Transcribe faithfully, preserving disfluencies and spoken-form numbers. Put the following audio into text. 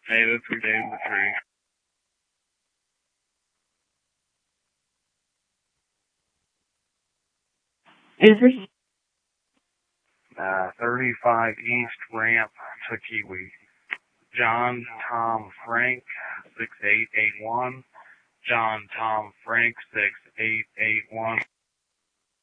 Hey, that's we named the tree. Is this Uh, thirty-five East Ramp to Kiwi. John Tom Frank, six eight eight one. John Tom Frank, six eight eight one.